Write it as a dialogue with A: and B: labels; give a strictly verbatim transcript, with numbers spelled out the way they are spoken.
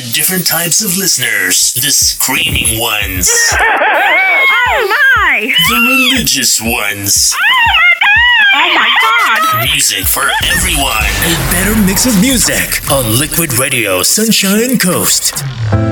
A: different types of listeners. The screaming ones.
B: Oh my!
A: The religious ones.
B: Oh my god!
A: Music for everyone. A better mix of music on Liquid Radio Sunshine Coast.